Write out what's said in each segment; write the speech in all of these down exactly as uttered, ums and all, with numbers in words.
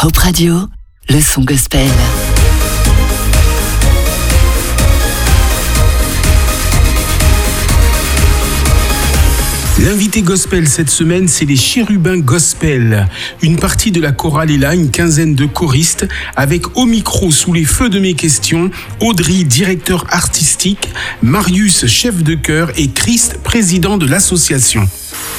Hope Radio, le son gospel. L'invité gospel cette semaine, c'est les Chérubins Gospel. Une partie de la chorale est là, une quinzaine de choristes, avec au micro, sous les feux de mes questions, Audrey, directeur artistique, Marius, chef de chœur, et Christ, président de l'association.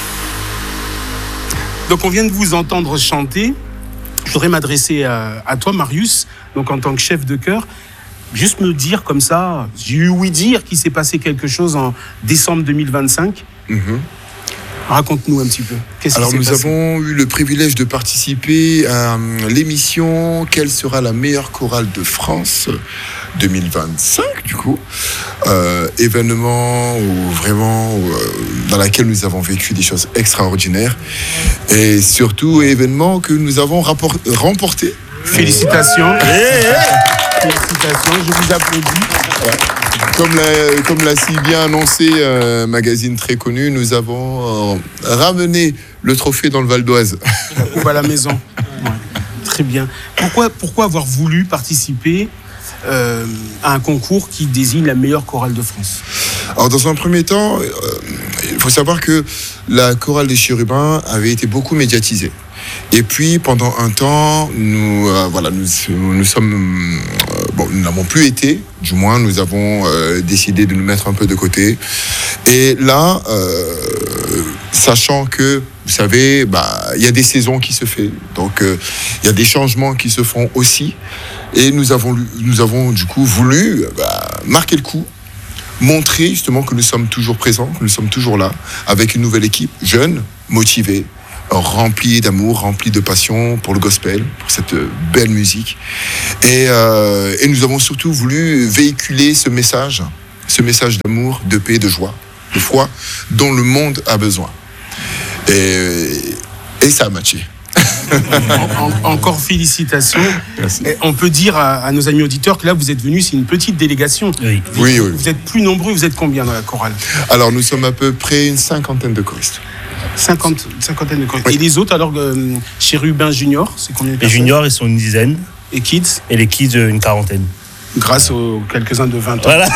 Donc on vient de vous entendre chanter. Je voudrais m'adresser à, à toi, Marius, donc en tant que chef de chœur. Juste me dire comme ça, j'ai eu ouï dire qu'il s'est passé quelque chose en décembre deux mille vingt-cinq. Mm-hmm. Raconte-nous un petit peu. Qu'est-ce Alors, qui s'est nous passé ? avons eu le privilège de participer à l'émission « Quelle sera la meilleure chorale de France ?» deux mille vingt-cinq, du coup. Euh, événement où vraiment, où, euh, dans laquelle nous avons vécu des choses extraordinaires. Et surtout, événement que nous avons rapport- remporté. Félicitations. Yeah. Félicitations, je vous applaudis. Ouais. Comme l'a, comme l'a si bien annoncé un euh, magazine très connu, nous avons euh, ramené le trophée dans le Val d'Oise. La coupe à la maison. Ouais. Très bien. Pourquoi, pourquoi avoir voulu participer euh, à un concours qui désigne la meilleure chorale de France ? Alors, dans un premier temps, euh, il faut savoir que la chorale des Chérubins avait été beaucoup médiatisée. Et puis, pendant un temps, nous, euh, voilà, nous, nous sommes, euh, bon, nous n'avons plus été. Du moins, nous avons euh, décidé de nous mettre un peu de côté. Et là, euh, sachant que, vous savez, bah, il y a des saisons qui se font. Donc, euh, il y a des changements qui se font aussi. Et nous avons, nous avons du coup voulu bah, marquer le coup. Montrer justement que nous sommes toujours présents, que nous sommes toujours là, avec une nouvelle équipe, jeune, motivée, remplie d'amour, remplie de passion pour le gospel, pour cette belle musique. Et, euh, et nous avons surtout voulu véhiculer ce message, ce message d'amour, de paix, de joie, de foi, dont le monde a besoin. Et, et ça a matché. en, en, encore félicitations. Merci. Et on peut dire à, à nos amis auditeurs que là, vous êtes venus, c'est une petite délégation. Oui. Vous, Oui, oui. Vous êtes plus nombreux, vous êtes combien dans la chorale ? Alors, nous sommes à peu près une cinquantaine de choristes. cinquante, cinquantaine de choristes. Oui. Et les autres, alors, euh, Chérubins Junior, c'est combien de Les personnes ? juniors, ils sont une dizaine. Et Kids ? Et les kids, une quarantaine. Grâce aux quelques-uns de vingt ans. Voilà.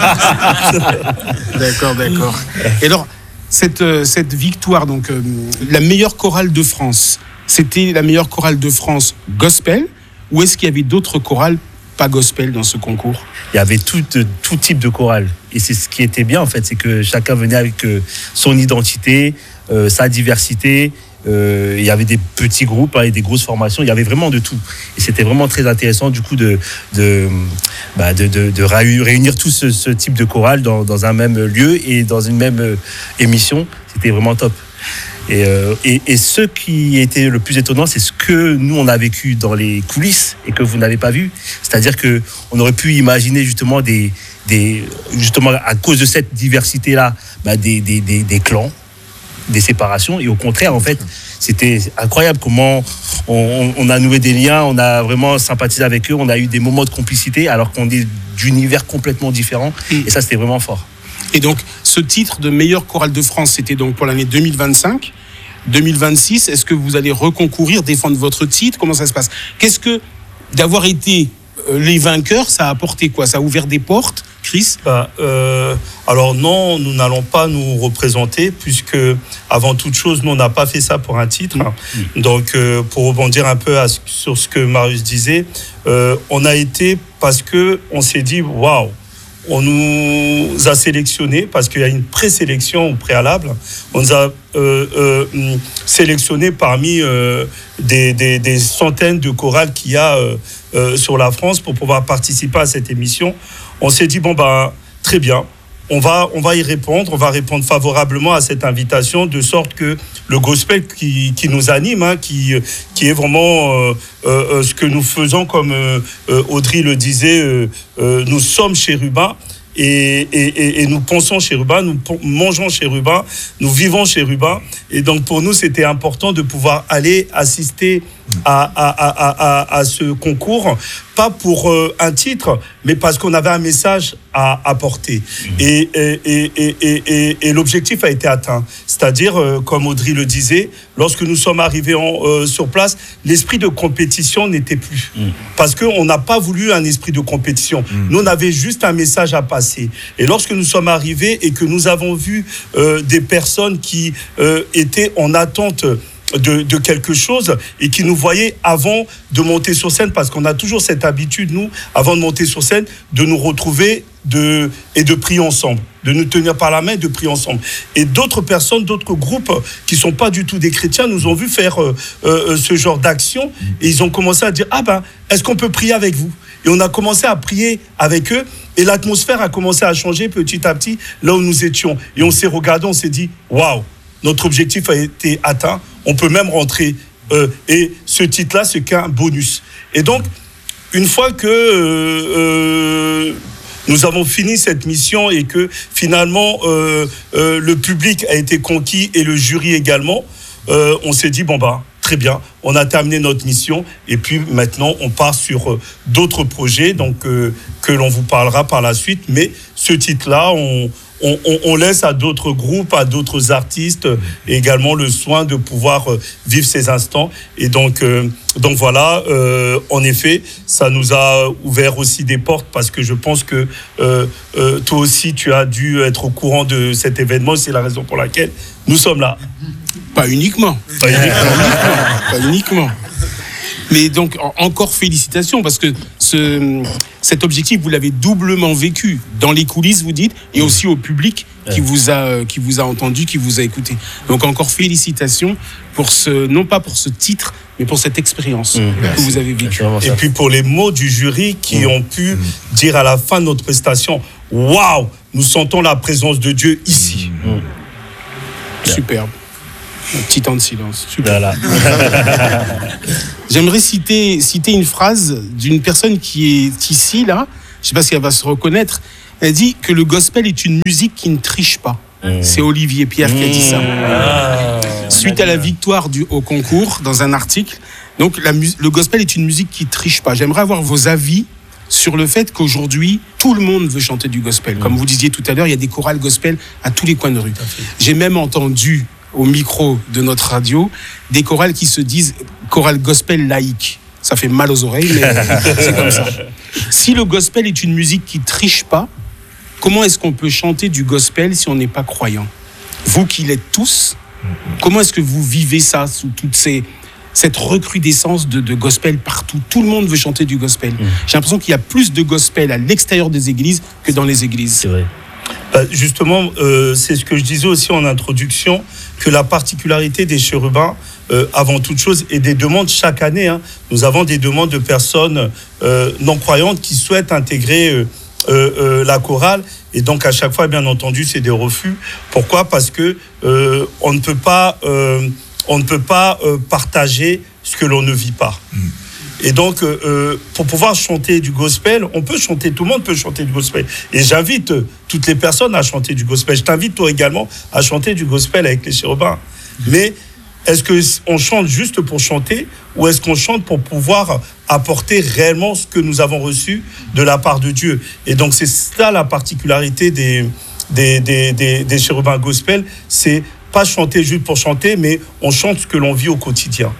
D'accord, d'accord. Et alors, cette, euh, cette victoire, donc, euh, la meilleure chorale de France, c'était la meilleure chorale de France gospel, ou est-ce qu'il y avait d'autres chorales pas gospel dans ce concours ? Il y avait tout, tout type de chorale. Et c'est ce qui était bien, en fait, c'est que chacun venait avec euh, son identité, euh, sa diversité. Euh, il y avait des petits groupes hein, et des grosses formations. Il y avait vraiment de tout. Et c'était vraiment très intéressant, du coup, de, de, bah, de, de, de réunir tout ce, ce type de chorale dans, dans un même lieu et dans une même euh, émission. C'était vraiment top. Et, euh, et, et ce qui était le plus étonnant, c'est ce que nous, on a vécu dans les coulisses et que vous n'avez pas vu. C'est-à-dire qu'on aurait pu imaginer justement, des, des, justement à cause de cette diversité-là, bah des, des, des, des clans, des séparations. Et au contraire, en fait, c'était incroyable comment on, on a noué des liens, on a vraiment sympathisé avec eux, on a eu des moments de complicité alors qu'on est d'univers complètement différents. Mmh. Et ça, c'était vraiment fort. Et donc, ce titre de meilleure chorale de France, c'était donc pour l'année deux mille vingt-cinq. deux mille vingt-six, est-ce que vous allez reconcourir, défendre votre titre ? Comment ça se passe ? Qu'est-ce que d'avoir été euh, les vainqueurs, ça a apporté quoi ? Ça a ouvert des portes, Chris ? Ben, euh, alors non, nous n'allons pas nous représenter puisque, avant toute chose, nous on n'a pas fait ça pour un titre. Mmh. Donc, euh, pour rebondir un peu à, sur ce que Marius disait, euh, on a été parce que on s'est dit waouh. On nous a sélectionnés parce qu'il y a une présélection au préalable. On nous a euh, euh, sélectionnés parmi euh, des, des, des centaines de chorales qu'il y a euh, euh, sur la France pour pouvoir participer à cette émission. On s'est dit, bon, ben, très bien. On va, on va y répondre, on va répondre favorablement à cette invitation, de sorte que le gospel qui, qui nous anime, hein, qui, qui est vraiment euh, euh, ce que nous faisons, comme euh, Audrey le disait, euh, euh, nous sommes chérubins et, et, et, et nous pensons chérubins, nous mangeons chérubins, nous vivons chérubins. Et donc pour nous, c'était important de pouvoir aller assister à, à, à, à, à ce concours, pas pour euh, un titre, mais parce qu'on avait un message à apporter. Mmh. Et, et, et, et, et, et l'objectif a été atteint. C'est-à-dire, euh, comme Audrey le disait, lorsque nous sommes arrivés en, euh, sur place, l'esprit de compétition n'était plus. Mmh. Parce qu'on n'a pas voulu un esprit de compétition. Mmh. Nous, on avait juste un message à passer. Et lorsque nous sommes arrivés et que nous avons vu euh, des personnes qui euh, étaient en attente De, de quelque chose et qui nous voyaient avant de monter sur scène, parce qu'on a toujours cette habitude, nous, avant de monter sur scène, de nous retrouver de, et de prier ensemble, de nous tenir par la main et de prier ensemble. Et d'autres personnes, d'autres groupes qui ne sont pas du tout des chrétiens nous ont vu faire euh, euh, ce genre d'action et ils ont commencé à dire « Ah ben, est-ce qu'on peut prier avec vous ?» Et on a commencé à prier avec eux et l'atmosphère a commencé à changer petit à petit là où nous étions. Et on s'est regardé, on s'est dit « Waouh, notre objectif a été atteint. On peut même rentrer. Euh, et ce titre-là, c'est qu'un bonus. » Et donc, une fois que euh, euh, nous avons fini cette mission et que finalement euh, euh, le public a été conquis et le jury également, euh, on s'est dit, bon bah, très bien, on a terminé notre mission et puis maintenant on part sur euh, d'autres projets donc, euh, que l'on vous parlera par la suite. Mais ce titre-là, on... On, on, on laisse à d'autres groupes, à d'autres artistes euh, également le soin de pouvoir euh, vivre ces instants. Et donc, euh, donc voilà, euh, en effet, ça nous a ouvert aussi des portes parce que je pense que euh, euh, toi aussi, tu as dû être au courant de cet événement. C'est la raison pour laquelle nous sommes là. Pas uniquement. Pas uniquement. Pas uniquement. Mais donc, encore félicitations, parce que ce, cet objectif, vous l'avez doublement vécu dans les coulisses, vous dites, et aussi au public qui vous a, qui vous a entendu, qui vous a écouté. Donc, encore félicitations pour ce, non pas pour ce titre, mais pour cette expérience mmh, que merci. Vous avez vécue. Et puis pour les mots du jury qui mmh. ont pu mmh. dire à la fin de notre prestation, waouh, nous sentons la présence de Dieu ici. Mmh. Superbe. Un petit temps de silence. Super. Voilà. J'aimerais citer, citer une phrase d'une personne qui est ici, là. Je ne sais pas si elle va se reconnaître. Elle dit que le gospel est une musique qui ne triche pas. Mmh. C'est Olivier Pierre mmh. qui a dit ça. Ah, Suite à la victoire du, au concours, dans un article. Donc, la, le gospel est une musique qui ne triche pas. J'aimerais avoir vos avis sur le fait qu'aujourd'hui, tout le monde veut chanter du gospel. Mmh. Comme vous disiez tout à l'heure, il y a des chorales gospel à tous les coins de rue. J'ai même entendu au micro de notre radio, des chorales qui se disent chorale gospel laïque. Ça fait mal aux oreilles, mais c'est comme ça. Si le gospel est une musique qui triche pas, comment est-ce qu'on peut chanter du gospel si on n'est pas croyant ? Vous qui l'êtes tous, comment est-ce que vous vivez ça sous toute ces, cette recrudescence de, de gospel partout ? Tout le monde veut chanter du gospel. Mmh. J'ai l'impression qu'il y a plus de gospel à l'extérieur des églises que dans les églises. C'est vrai. Bah justement, euh, c'est ce que je disais aussi en introduction, que la particularité des chérubins, euh, avant toute chose, et des demandes chaque année, hein, nous avons des demandes de personnes euh, non-croyantes qui souhaitent intégrer euh, euh, la chorale, et donc à chaque fois, bien entendu, c'est des refus. Pourquoi ? Parce que euh, on ne peut pas, euh, on ne peut pas euh, partager ce que l'on ne vit pas. Mmh. Et donc, euh, pour pouvoir chanter du gospel, on peut chanter, tout le monde peut chanter du gospel. Et j'invite toutes les personnes à chanter du gospel. Je t'invite toi également à chanter du gospel avec les chérubins. Mais est-ce qu'on chante juste pour chanter ou est-ce qu'on chante pour pouvoir apporter réellement ce que nous avons reçu de la part de Dieu ? Et donc, c'est ça la particularité des, des, des, des, des chérubins gospel. C'est pas chanter juste pour chanter, mais on chante ce que l'on vit au quotidien.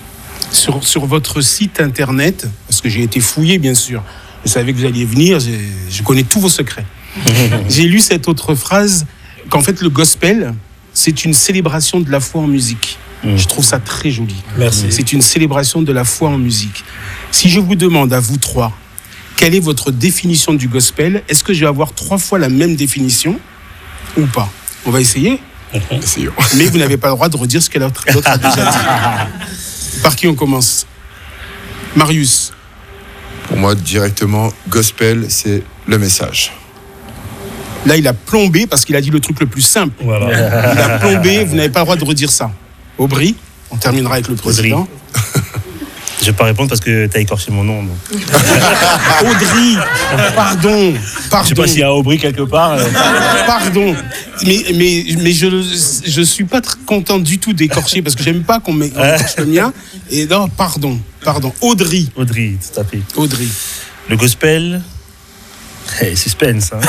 Sur, sur votre site internet, parce que j'ai été fouillé bien sûr, je savais que vous alliez venir, je, je connais tous vos secrets. J'ai lu cette autre phrase, qu'en fait le gospel, c'est une célébration de la foi en musique. Mmh. Je trouve ça très joli. Merci. C'est une célébration de la foi en musique. Si je vous demande à vous trois, quelle est votre définition du gospel ? Est-ce que je vais avoir trois fois la même définition ou pas ? On va essayer ? Mmh. Essayons. Mais vous n'avez pas le droit de redire ce que l'autre a déjà dit. Par qui on commence ? Marius. Pour moi, directement, gospel, c'est le message. Là, il a plombé parce qu'il a dit le truc le plus simple. Voilà. Il a plombé, vous n'avez pas le droit de redire ça. Aubry, on terminera avec le président. Je vais pas répondre parce que tu as écorché mon nom. Donc. Audrey, pardon, pardon. Je sais pas s'il y a Aubry quelque part. Euh... Pardon, mais, mais, mais je je suis pas très content du tout d'écorcher parce que j'aime pas qu'on m'écorche le mien. Et non, pardon, pardon. Audrey. Audrey, tout à fait. Audrey. Le gospel, hey, suspense. Hein.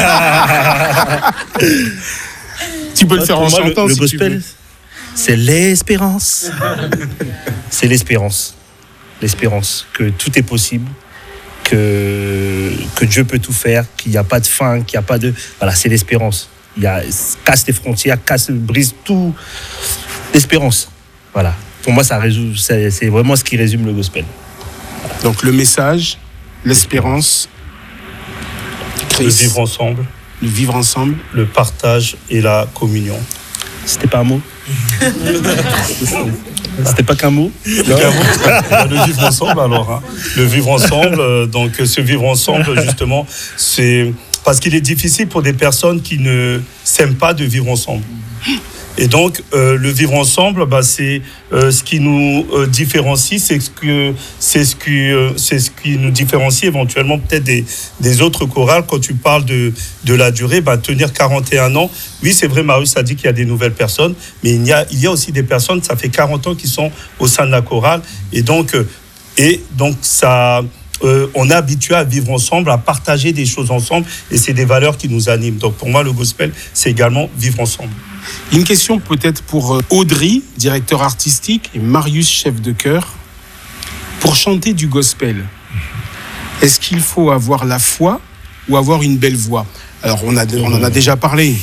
Tu peux le faire en moi, chantant le, le si gospel, tu veux. C'est l'espérance. C'est l'espérance. L'espérance que tout est possible, que, que Dieu peut tout faire, qu'il n'y a pas de fin, qu'il n'y a pas de... Voilà, c'est l'espérance. Il y a, casse les frontières, casse, brise tout. L'espérance. Voilà. Pour moi, ça résout, c'est, c'est vraiment ce qui résume le gospel. Voilà. Donc le message, l'espérance, le vivre ensemble, le vivre ensemble, le partage et la communion. C'était pas un mot? C'était pas qu'un mot? Non. Le vivre ensemble alors. Hein. Le vivre ensemble, euh, donc ce vivre ensemble justement, c'est parce qu'il est difficile pour des personnes qui ne s'aiment pas de vivre ensemble. Et donc, euh, le vivre ensemble, bah, c'est euh, ce qui nous euh, différencie, c'est ce que c'est ce qui euh, c'est ce qui nous différencie éventuellement peut-être des des autres chorales. Quand tu parles de de la durée, bah, tenir quarante et un ans, oui, c'est vrai, Marius a dit qu'il y a des nouvelles personnes, mais il y a il y a aussi des personnes, ça fait quarante ans qui sont au sein de la chorale, et donc euh, et donc ça. Euh, on est habitué à vivre ensemble, à partager des choses ensemble, et c'est des valeurs qui nous animent. Donc pour moi, le gospel, c'est également vivre ensemble. Une question peut-être pour Audrey, directeur artistique, et Marius, chef de chœur. Pour chanter du gospel, est-ce qu'il faut avoir la foi ou avoir une belle voix? Alors on, a, on en a déjà parlé.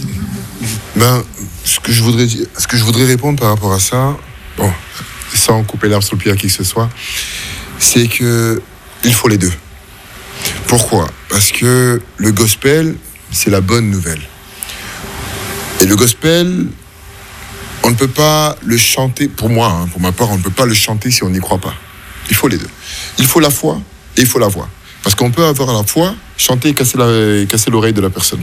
Ben, ce que je voudrais dire, ce que je voudrais répondre par rapport à ça, bon, sans couper l'herbe sur le pied à qui que ce soit, c'est que il faut les deux. Pourquoi? Parce que le gospel, c'est la bonne nouvelle. Et le gospel, on ne peut pas le chanter, pour moi, hein, pour ma part, on ne peut pas le chanter si on n'y croit pas. Il faut les deux. Il faut la foi et il faut la voix. Parce qu'on peut avoir la foi, chanter et casser, la, et casser l'oreille de la personne.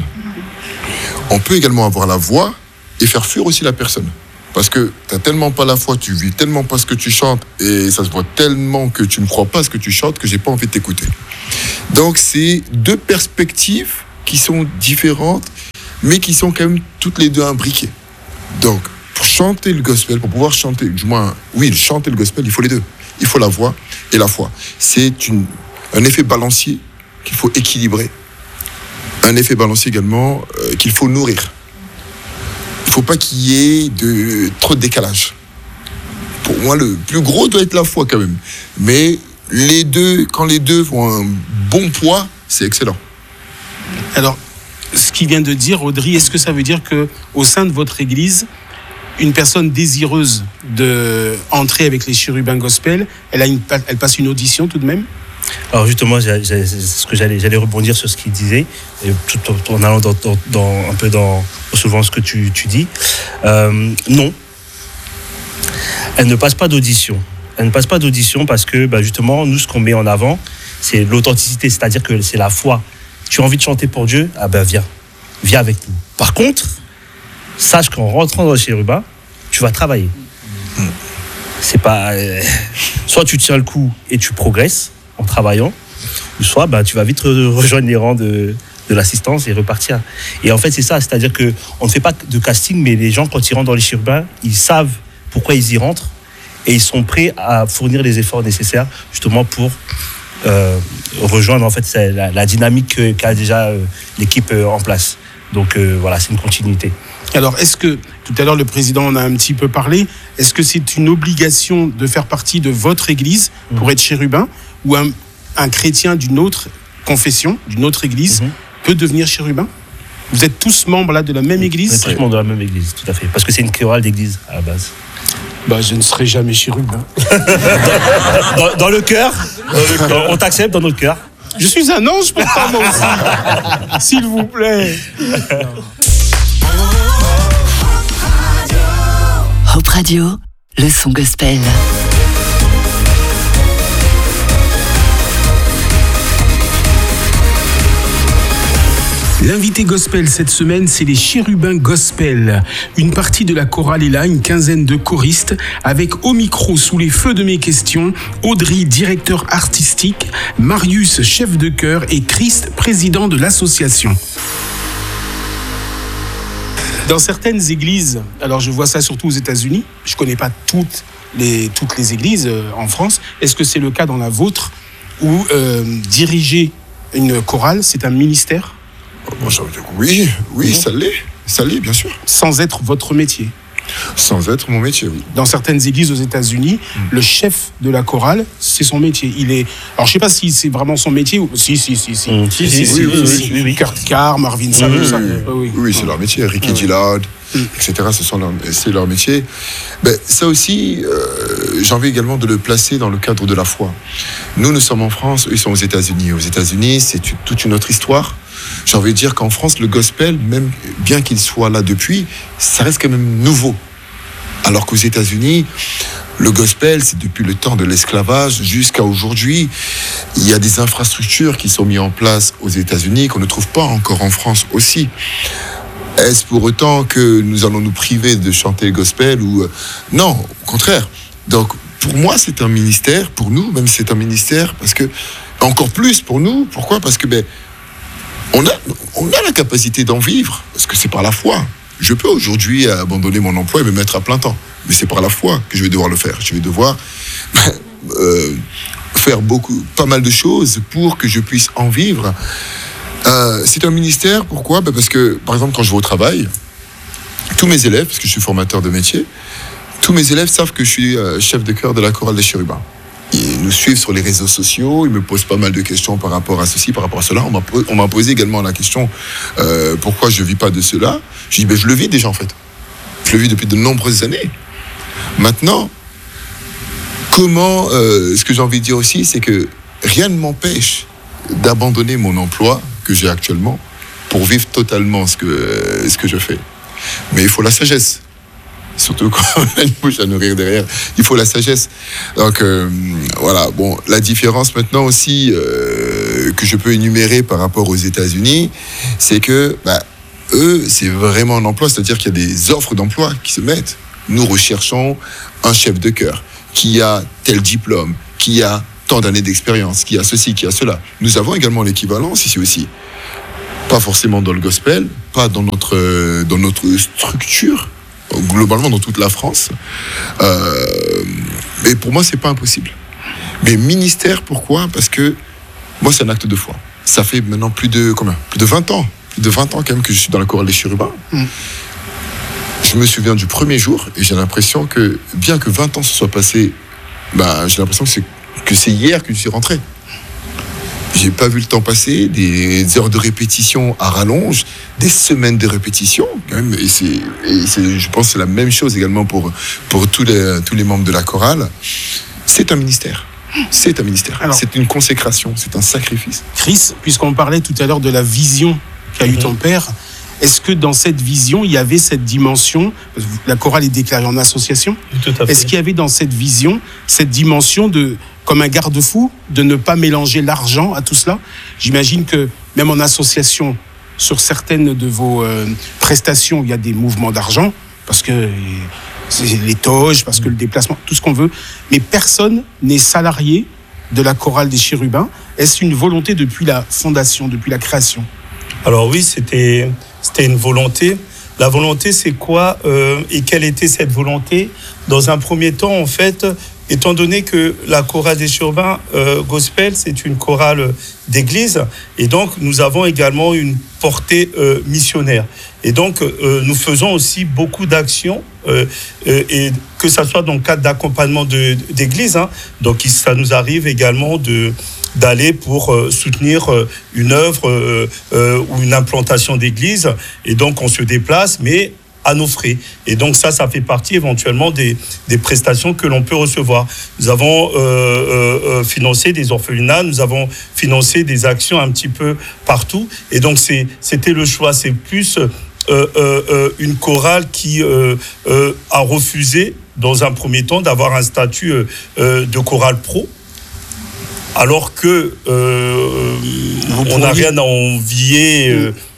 On peut également avoir la voix et faire fuir aussi la personne. Parce que tu n'as tellement pas la foi, tu vis tellement pas ce que tu chantes, et ça se voit tellement que tu ne crois pas ce que tu chantes que j'ai pas envie de t'écouter. Donc c'est deux perspectives qui sont différentes, mais qui sont quand même toutes les deux imbriquées. Donc pour chanter le gospel, pour pouvoir chanter, du moins, oui, chanter le gospel, il faut les deux. Il faut la voix et la foi. C'est une, un effet balancier qu'il faut équilibrer. Un effet balancier également euh, qu'il faut nourrir. Il ne faut pas qu'il y ait de, trop de décalage. Pour moi, le plus gros doit être la foi quand même. Mais les deux, quand les deux font un bon poids, c'est excellent. Alors, ce qu'il vient de dire, Audrey, est-ce que ça veut dire qu'au sein de votre église, une personne désireuse d'entrer avec les chérubins gospel, elle, a une, elle passe une audition tout de même? Alors justement, j'ai, j'ai, ce que j'allais, j'allais rebondir sur ce qu'il disait, et tout en, en allant dans, dans, dans, un peu dans, en soulevant ce que tu, tu dis. Euh, non, elle ne passe pas d'audition. Elle ne passe pas d'audition parce que bah, justement, nous, ce qu'on met en avant, c'est l'authenticité, c'est-à-dire que c'est la foi. Tu as envie de chanter pour Dieu? Ah ben viens, viens avec nous. Par contre, sache qu'en rentrant dans le chérubin, tu vas travailler. C'est pas... Euh, soit tu tiens le coup et tu progresses en travaillant, ou soit bah, tu vas vite re- rejoindre les rangs de, de l'assistance et repartir. Et en fait, c'est ça, c'est-à-dire qu'on ne fait pas de casting, mais les gens, quand ils rentrent dans les chérubins, ils savent pourquoi ils y rentrent et ils sont prêts à fournir les efforts nécessaires justement pour euh, rejoindre en fait la, la dynamique qu'a déjà euh, l'équipe euh, en place. Donc euh, voilà, c'est une continuité. Alors, est-ce que, tout à l'heure, le président en a un petit peu parlé, est-ce que c'est une obligation de faire partie de votre église pour mmh. être chérubin, ou un, un chrétien d'une autre confession, d'une autre église, mmh. peut devenir chérubin? Vous êtes tous membres là de la même église? On est tous membres de la même église, tout à fait. Parce que c'est une chorale d'église à la base. Bah, je ne serai jamais chérubin. dans, dans, dans le cœur, on t'accepte dans notre cœur. Je suis un ange pourtant, moi aussi. S'il vous plaît. Hope Radio, le son gospel. L'invité gospel cette semaine, c'est les Chérubins Gospel. Une partie de la chorale est là, une quinzaine de choristes, avec au micro, sous les feux de mes questions, Audrey, directeur artistique, Marius, chef de chœur, et Christ, président de l'association. Dans certaines églises, alors je vois ça surtout aux États-Unis, je ne connais pas toutes les, toutes les églises en France, est-ce que c'est le cas dans la vôtre, où euh, diriger une chorale, c'est un ministère ? Bon, ça veut dire oui, oui, ça l'est, ça l'est, bien sûr. Sans être votre métier. Sans être mon métier, oui. Dans certaines églises aux États-Unis, mmh. le chef de la chorale, c'est son métier. Il est. Alors, je sais pas si c'est vraiment son métier ou si, si, si, si. Mmh. si, si, si, si, oui, si, oui, oui, oui. Kurt Carr, Marvin Sapp, oui, ça. Oui, oui, oui. oui, c'est leur métier. Ricky oui. Dillard, mmh. et cetera. Ce sont leur, c'est leur métier. Ben, ça aussi, euh, j'ai envie également de le placer dans le cadre de la foi. Nous, nous sommes en France, eux, ils sont aux États-Unis. Aux États-Unis, c'est une, toute une autre histoire. J'ai envie de dire qu'en France, le gospel, même bien qu'il soit là depuis, ça reste quand même nouveau. Alors qu'aux États-Unis, le gospel, c'est depuis le temps de l'esclavage jusqu'à aujourd'hui. Il y a des infrastructures qui sont mises en place aux États-Unis qu'on ne trouve pas encore en France aussi. Est-ce pour autant que nous allons nous priver de chanter le gospel ou... Non, au contraire. Donc, pour moi, c'est un ministère. Pour nous, même, c'est un ministère. Parce que, encore plus pour nous. Pourquoi ? Parce que, ben, On a, on a la capacité d'en vivre, parce que c'est par la foi. Je peux aujourd'hui abandonner mon emploi et me mettre à plein temps, mais c'est par la foi que je vais devoir le faire. Je vais devoir euh, faire beaucoup, pas mal de choses pour que je puisse en vivre. Euh, c'est un ministère, pourquoi ? Ben parce que, par exemple, quand je vais au travail, tous mes élèves, parce que je suis formateur de métier, tous mes élèves savent que je suis euh, chef de chœur de la chorale des Chérubins. Ils nous suivent sur les réseaux sociaux, ils me posent pas mal de questions par rapport à ceci, par rapport à cela. On m'a, on m'a posé également la question euh, pourquoi je ne vis pas de cela. Je dis ben, je le vis déjà en fait. Je le vis depuis de nombreuses années. Maintenant, comment, euh, ce que j'ai envie de dire aussi, c'est que rien ne m'empêche d'abandonner mon emploi que j'ai actuellement pour vivre totalement ce que, euh, ce que je fais. Mais il faut la sagesse. Surtout quand on a une bouche à nourrir derrière, il faut la sagesse. Donc euh, voilà, bon, la différence maintenant aussi euh, que je peux énumérer par rapport aux États-Unis, c'est que bah, eux, c'est vraiment un emploi, c'est-à-dire qu'il y a des offres d'emploi qui se mettent. Nous recherchons un chef de chœur qui a tel diplôme, qui a tant d'années d'expérience, qui a ceci, qui a cela. Nous avons également l'équivalence ici aussi. Pas forcément dans le gospel, pas dans notre, dans notre structure, globalement dans toute la France. Euh, mais pour moi, c'est pas impossible. Mais ministère, pourquoi ? Parce que moi, c'est un acte de foi. Ça fait maintenant plus de combien ? Plus de vingt ans. Plus de vingt ans quand même que je suis dans la chorale des Chérubins. Mm. Je me souviens du premier jour et j'ai l'impression que, bien que vingt ans se soient passés, bah, j'ai l'impression que c'est, que c'est hier que je suis rentré. J'ai pas vu le temps passer, des heures de répétition à rallonge, des semaines de répétition, quand même, et, c'est, et c'est, je pense que c'est la même chose également pour, pour tous, les, tous les membres de la chorale. C'est un ministère. C'est un ministère. Alors, c'est une consécration, c'est un sacrifice. Chris, puisqu'on parlait tout à l'heure de la vision qu'a mmh. eu ton père, est-ce que dans cette vision, il y avait cette dimension, la chorale est déclarée en association, tout à fait. Est-ce qu'il y avait dans cette vision, cette dimension de, comme un garde-fou, de ne pas mélanger l'argent à tout cela ? J'imagine que même en association, sur certaines de vos euh, prestations, il y a des mouvements d'argent, parce que c'est les toges, parce que le déplacement, tout ce qu'on veut, mais personne n'est salarié de la chorale des Chérubins. Est-ce une volonté depuis la fondation, depuis la création ? Alors oui, c'était, c'était une volonté. La volonté, c'est quoi euh, et quelle était cette volonté ? Dans un premier temps, en fait, étant donné que la chorale des Chérubins euh, Gospel, c'est une chorale d'église, et donc nous avons également une portée euh, missionnaire. Et donc, euh, nous faisons aussi beaucoup d'actions, euh, euh, et que ça soit dans le cadre d'accompagnement de, d'église. Hein. Donc, ça nous arrive également de... d'aller pour euh, soutenir euh, une œuvre euh, euh, ou une implantation d'église. Et donc, on se déplace, mais à nos frais. Et donc, ça, ça fait partie éventuellement des, des prestations que l'on peut recevoir. Nous avons euh, euh, financé des orphelinats, nous avons financé des actions un petit peu partout. Et donc, c'est, c'était le choix. C'est plus euh, euh, euh, une chorale qui euh, euh, a refusé, dans un premier temps, d'avoir un statut euh, de chorale pro. Alors que euh, on n'a rien à envier euh,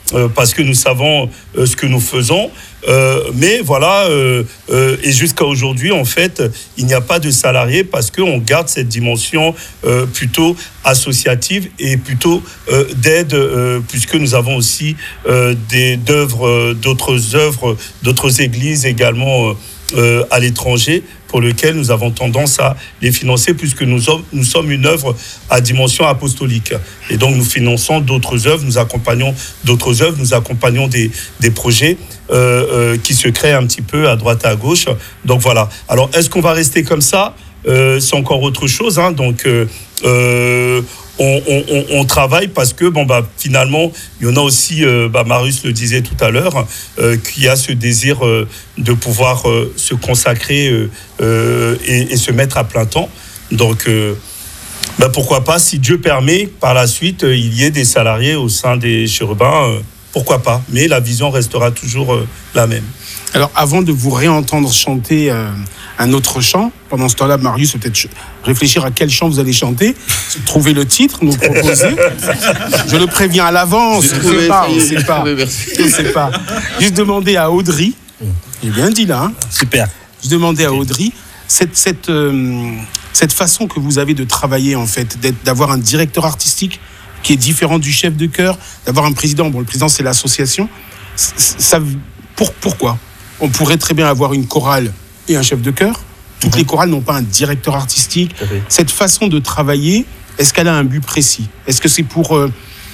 euh, parce que nous savons euh, ce que nous faisons. Euh, mais voilà, euh, euh, et jusqu'à aujourd'hui, en fait, il n'y a pas de salariés parce qu'on garde cette dimension euh, plutôt associative et plutôt euh, d'aide, euh, puisque nous avons aussi euh, des, d'œuvres, euh, d'autres œuvres, d'autres églises également euh, à l'étranger, pour lequel nous avons tendance à les financer, puisque nous sommes, nous sommes une œuvre à dimension apostolique. Et donc, nous finançons d'autres œuvres, nous accompagnons d'autres œuvres, nous accompagnons des, des projets euh, euh, qui se créent un petit peu à droite et à gauche. Donc, voilà. Alors, est-ce qu'on va rester comme ça ? euh, C'est encore autre chose. Hein. Donc, euh, euh, on, on, on travaille parce que, bon, bah, finalement, il y en a aussi, euh, bah, Marius le disait tout à l'heure, euh, qu'il y a ce désir euh, de pouvoir euh, se consacrer euh, euh, et, et se mettre à plein temps. Donc, euh, bah, pourquoi pas, si Dieu permet, par la suite, euh, il y ait des salariés au sein des chérubins, euh, pourquoi pas. Mais la vision restera toujours euh, la même. Alors, avant de vous réentendre chanter euh, un autre chant, pendant ce temps-là, Marius, peut-être ch- réfléchir à quel chant vous allez chanter, trouver le titre, nous proposer. Je le préviens à l'avance, on ne sait pas, on ne sait pas. On sait pas. Juste demander à Audrey, j'ai bien dit là, hein, Super. je demandais à Audrey, cette, cette, euh, cette façon que vous avez de travailler, en fait, d'être, d'avoir un directeur artistique qui est différent du chef de chœur, d'avoir un président, bon, le président, c'est l'association, ça, pour, pourquoi ? On pourrait très bien avoir une chorale et un chef de chœur. Toutes mmh. les chorales n'ont pas un directeur artistique. Okay. Cette façon de travailler, est-ce qu'elle a un but précis ? Est-ce que c'est pour, euh,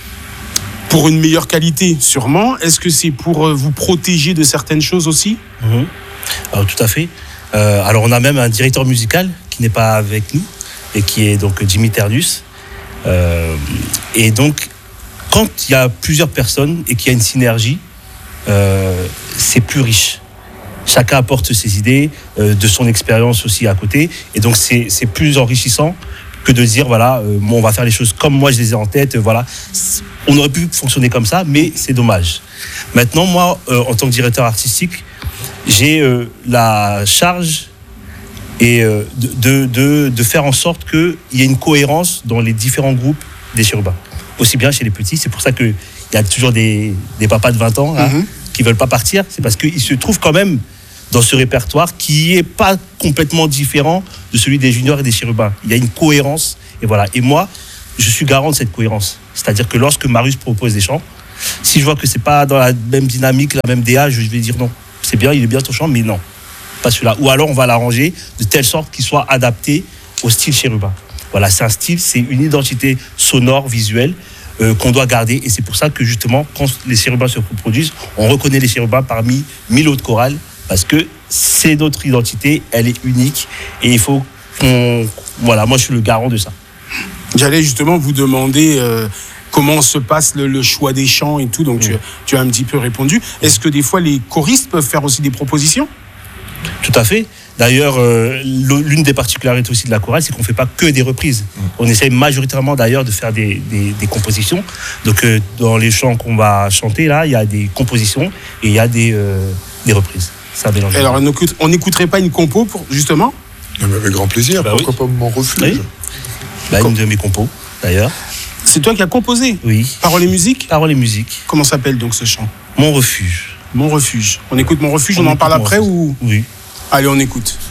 pour une meilleure qualité ? Sûrement. Est-ce que c'est pour euh, vous protéger de certaines choses aussi ? mmh. Alors, tout à fait. Euh, alors, on a même un directeur musical qui n'est pas avec nous et qui est donc Jimmy Ternus. Euh, et donc, quand il y a plusieurs personnes et qu'il y a une synergie, euh, c'est plus riche. Chacun apporte ses idées, euh, de son expérience aussi à côté. Et donc, c'est, c'est plus enrichissant que de dire, voilà, euh, bon, on va faire les choses comme moi, je les ai en tête. Euh, voilà. On aurait pu fonctionner comme ça, mais c'est dommage. Maintenant, moi, euh, en tant que directeur artistique, j'ai euh, la charge et, euh, de, de, de faire en sorte qu'il y ait une cohérence dans les différents groupes des chérubins. Aussi bien chez les petits. C'est pour ça qu'il y a toujours des, des papas de vingt ans hein, mm-hmm. qui ne veulent pas partir. C'est parce qu'ils se trouvent quand même dans ce répertoire qui n'est pas complètement différent de celui des juniors et des chérubins. Il y a une cohérence. Et voilà. Et moi, je suis garant de cette cohérence. C'est-à-dire que lorsque Marius propose des chants, si je vois que ce n'est pas dans la même dynamique, la même D A, je vais dire non. C'est bien, il est bien ton chant, mais non. Pas celui-là. Ou alors, on va l'arranger de telle sorte qu'il soit adapté au style chérubin. Voilà, c'est un style, c'est une identité sonore, visuelle, euh, qu'on doit garder. Et c'est pour ça que, justement, quand les chérubins se reproduisent, on reconnaît les chérubins parmi mille autres chorales, parce que c'est notre identité, elle est unique. Et il faut qu'on... Voilà, moi, je suis le garant de ça. J'allais justement vous demander euh, comment se passe le, le choix des chants et tout. Donc, mmh. tu, tu as un petit peu répondu. Est-ce que des fois, les choristes peuvent faire aussi des propositions ? Tout à fait. D'ailleurs, euh, l'une des particularités aussi de la chorale, c'est qu'on ne fait pas que des reprises. Mmh. On essaye majoritairement d'ailleurs de faire des, des, des compositions. Donc, euh, dans les chants qu'on va chanter, là, il y a des compositions et il y a des, euh, des reprises. Ça mélange. Alors, on n'écouterait pas une compo, pour, justement ? Avec grand plaisir. Bah, pourquoi oui. pas Mon refuge oui. bah, Une de mes compos, d'ailleurs. C'est toi qui as composé ? Oui. Paroles et musique ? Paroles et musique. Comment s'appelle donc ce chant ? Mon refuge. Mon refuge. On écoute Mon refuge, on, on en parle après ou ? Oui. Allez, on écoute.